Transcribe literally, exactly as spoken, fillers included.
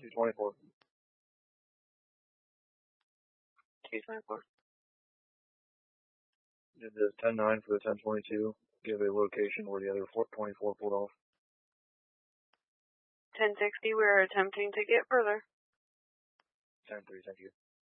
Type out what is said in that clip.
two twenty-four. two twenty-four. Did the ten nine for the ten twenty-two. Give a location where the other twenty-four pulled off. ten sixty, we're attempting to get further. ten three, thank you.